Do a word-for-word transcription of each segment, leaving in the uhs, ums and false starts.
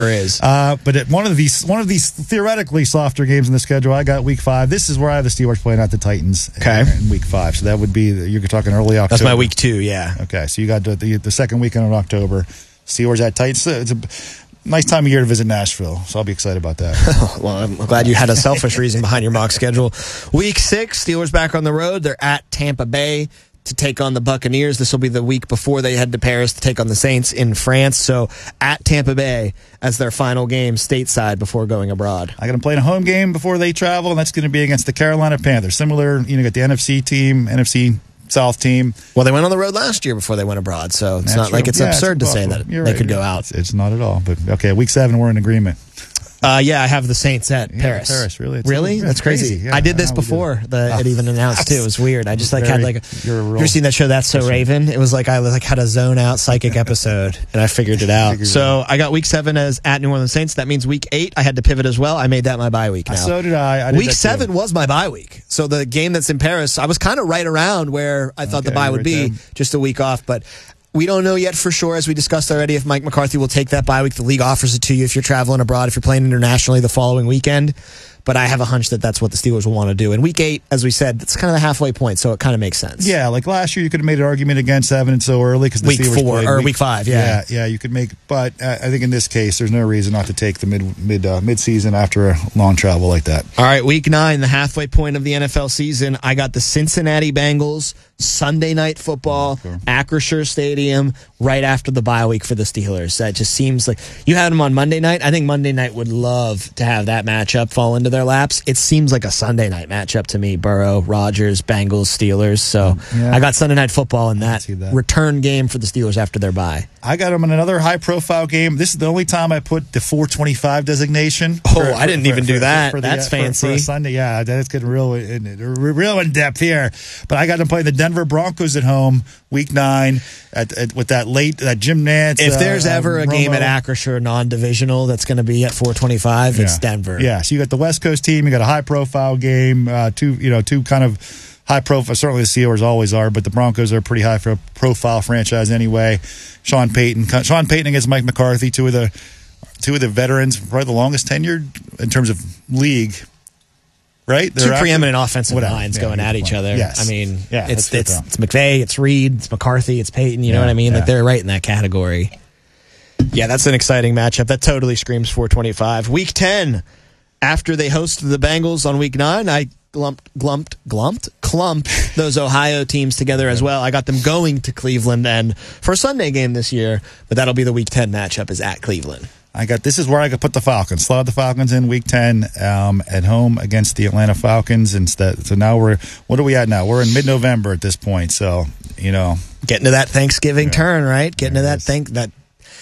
is. Uh, but at one of these one of these theoretically softer games in the schedule, I got week five. This is where I have the Steelers playing out the Titans okay. in week five. So that would be, you're talking early October. That's my week two, yeah. Okay, so you got the, the, the second weekend of October. Steelers at Titans. It's a nice time of year to visit Nashville, so I'll be excited about that. Well, I'm glad you had a selfish reason behind your mock schedule. Week six, Steelers back on the road. They're at Tampa Bay to take on the Buccaneers. This will be the week before they head to Paris to take on the Saints in France. So at Tampa Bay as their final game stateside before going abroad. I got them playing a home game before they travel, and that's going to be against the Carolina Panthers. Similar, you know, got the N F C team, N F C South team. Well, they went on the road last year before they went abroad, so it's That's not true. like it's yeah, absurd it's to say that You're they right. could go out. It's, it's not at all. But okay, week seven, we're in agreement. Uh, yeah, I have the Saints at yeah, Paris. Paris, really? It's really? A, That's crazy. crazy. Yeah, I did this before the, it even announced too. It was weird. I just like Very, had like. You're a you ever seen that show? That's So Raven. It was like I like had a zone out psychic episode, and I figured it out. Figured so it out. I got week seven as at New Orleans Saints. That means week eight I had to pivot as well. I made that my bye week. Now so did I. I did week seven too. was my bye week. So the game that's in Paris, I was kind of right around where I thought okay, the bye would right be, there. just a week off, but. We don't know yet for sure, as we discussed already, if Mike McCarthy will take that bye week. The league offers it to you if you're traveling abroad, if you're playing internationally the following weekend. But I have a hunch that that's what the Steelers will want to do. And week eight, as we said, it's kind of the halfway point, so it kind of makes sense. Yeah, like last year, you could have made an argument against having it so early because the week Steelers four played or week, week five. Yeah, yeah, yeah. You could make, but uh, I think in this case, there's no reason not to take the mid mid uh, mid season after a long travel like that. All right, week nine, the halfway point of the N F L season. I got the Cincinnati Bengals Sunday night football, sure. Acrisure Stadium, right after the bye week for the Steelers. That just seems like you had them on Monday night. I think Monday night would love to have that matchup fall into their laps. It's seems like a Sunday night matchup to me. Burrow, Rodgers, Bengals, Steelers. So yeah. I got Sunday night football in that, that return game for the Steelers after their bye. I got them in another high-profile game. This is the only time I put the four twenty-five designation. Oh, for, I didn't for, even for, do that. For the, That's for, fancy. For a Sunday, yeah, that's getting real in, real in depth here. But I got them playing the Denver Broncos at home, week nine, at, at, with that late that Jim Nantz. If there's uh, ever a Romo. game at Acrisure non-divisional that's going to be at four twenty-five, yeah. it's Denver. Yeah, so you got the West Coast team. You got a high-profile game. Uh, two, you know, two kind of. High profile, certainly the Steelers always are, but the Broncos are a pretty high profile franchise anyway. Sean Payton, Sean Payton against Mike McCarthy, two of the two of the veterans, probably the longest tenured in terms of league. Right, They're two preeminent active, offensive whatever. lines yeah, going at each other. Yes. I mean, yeah, it's it's, it's McVay, it's Reed, it's McCarthy, it's Payton. You yeah, know what I mean? Yeah. Like they're right in that category. Yeah, that's an exciting matchup. That totally screams four twenty-five. Week ten, after they hosted the Bengals on week nine, I. Glumped, glumped, glumped, clumped those Ohio teams together as well. I got them going to Cleveland and for a Sunday game this year, but that'll be the Week ten matchup is at Cleveland. I got this is where I could put the Falcons. Slot the Falcons in Week ten um, at home against the Atlanta Falcons. Instead, so now we're what are we at now? We're in mid-November at this point. So you know, getting to that Thanksgiving yeah. turn, right? Getting to that think that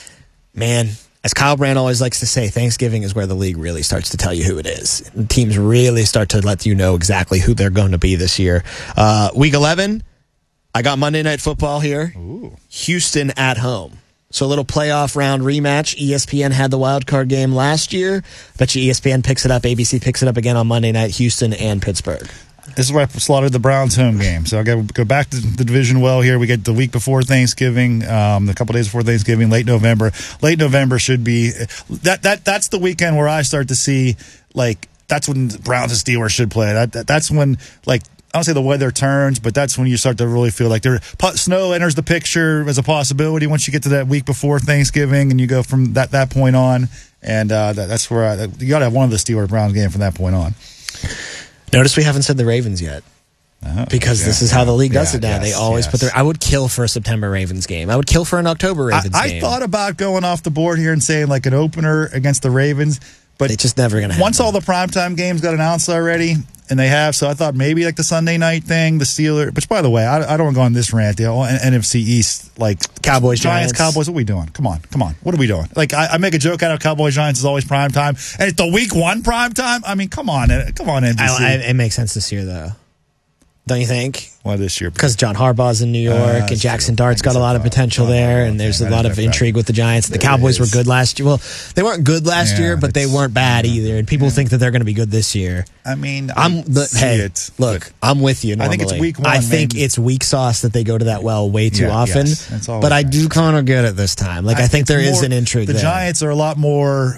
man. As Kyle Brandt always likes to say, Thanksgiving is where the league really starts to tell you who it is. And teams really start to let you know exactly who they're going to be this year. Uh, week eleven, I got Monday Night Football here. Ooh. Houston at home. So a little playoff round rematch. E S P N had the wild card game last year. Bet you E S P N picks it up. A B C picks it up again on Monday night. Houston and Pittsburgh. This is where I slaughtered the Browns home game. So I got to go back to the division well here. We get the week before Thanksgiving, um, a couple days before Thanksgiving, late November. Late November should be that that that's the weekend where I start to see like that's when the Browns and Steelers should play. That, that that's when like I don't say the weather turns, but that's when you start to really feel like there snow enters the picture as a possibility once you get to that week before Thanksgiving, and you go from that that point on. And uh, that, that's where I, you got to have one of the Steelers Browns game from that point on. Notice we haven't said the Ravens yet. Uh-huh. Because yeah, this is yeah, how the league does yeah, it now. Yes, they always yes. put their. I would kill for a September Ravens game. I would kill for an October Ravens I, I game. I thought about going off the board here and saying like an opener against the Ravens, but it's just never going to happen. Once all the primetime games got announced already, and they have, so I thought maybe like the Sunday night thing, the Steelers. Which, by the way, I, I don't want to go on this rant. The N F C East, like Cowboys, Giants, Giants. Cowboys. What are we doing? Come on, come on. What are we doing? Like I, I make a joke out of Cowboys, Giants is always prime time, and it's the week one prime time. I mean, come on, come on, N B C. I, I, it makes sense this year though. Don't you think? Why this year? Because John Harbaugh's in New York, Uh, and that's Jackson true. Dart's got a lot of potential John there, Harbaugh, and there's okay, a lot that- of that- intrigue with the Giants. The There Cowboys were is. good last year. Well, they weren't good last Yeah, year, but they it's- weren't bad either. And people yeah. think that they're going to be good this year. I mean, I'm I the, see hey, it, look, but I'm with you. I Normally. think it's week I one, think maybe. it's weak sauce that they go to that well way too Yeah, often. yes, it's always but I nice. do kind of get it this time. Like I, think it's there is more- an intrigue The there. Giants are a lot more